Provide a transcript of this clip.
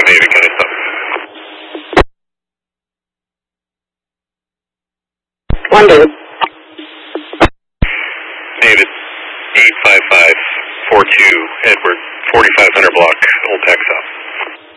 Navy, can I stop? London. David, 85542, Edward, 4500 block, Old Texas.